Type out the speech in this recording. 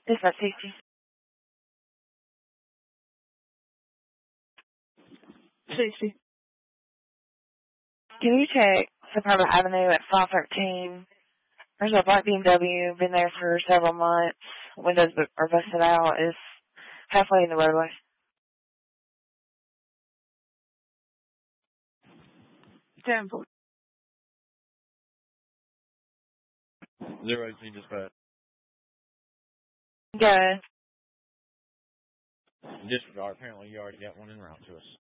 This is safety. Safety. Can you check Suburban Avenue at 513? There's a black BMW, been there for several months. Windows are busted out. Is halfway in the roadway. 10. 018 dispatch. Good. Disregard. Apparently you already got one en route to us.